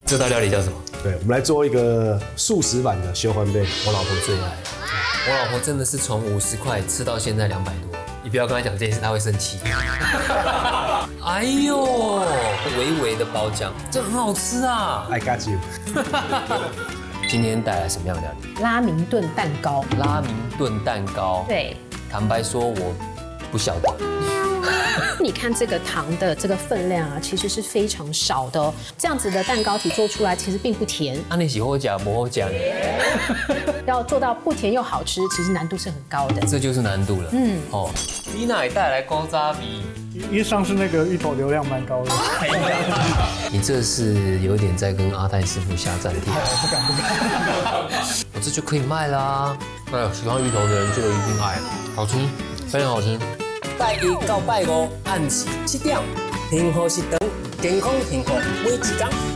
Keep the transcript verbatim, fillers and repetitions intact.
这道料理叫什么？ 对，我们来做一个素食版的修欢贝。 我老婆最爱，我老婆真的是从五十块吃到现在两百多。你不要跟她讲这件事，她会生气。哎呦，微微的包浆，这很好吃啊 I got you 。 今天带来什么样的料理？ 拉明顿蛋糕。 拉明顿蛋糕。 对， 坦白说，我不晓得。 你看这个糖的这个分量啊，其实是非常少的哦。这样子的蛋糕体做出来，其实并不甜。 那你喜欢讲不好讲？ 要做到不甜又好吃，其实难度是很高的。 这就是难度了。嗯，哦，你哪带来高渣比？ 因为上次那个芋头流量蛮高的。 你这是有点在跟阿泰师傅下战帖。 不敢不敢。 我这就可以卖啦。哎呦，喜欢芋头的人就一定爱，好吃，非常好吃。拜一到拜五，按时七点，幸福是长，健康幸福每一天。